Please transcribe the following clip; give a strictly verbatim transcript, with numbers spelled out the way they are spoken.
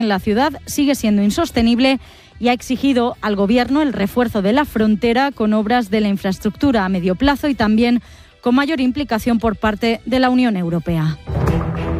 en la ciudad sigue siendo insostenible y ha exigido al Gobierno el refuerzo de la frontera con obras de la infraestructura a medio plazo y también con mayor implicación por parte de la Unión Europea.